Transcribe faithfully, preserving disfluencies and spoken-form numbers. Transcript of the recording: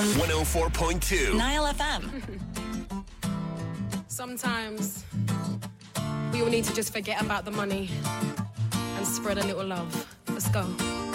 one oh four point two Nile F M. Sometimes we all need to just forget about the money and spread a little love. Let's go.